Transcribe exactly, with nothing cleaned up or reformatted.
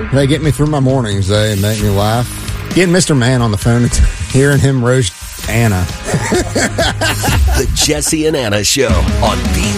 They get me through my mornings. They make me laugh. Getting Mister Man on the phone and hearing him roast Anna. The Jesse and Anna Show on B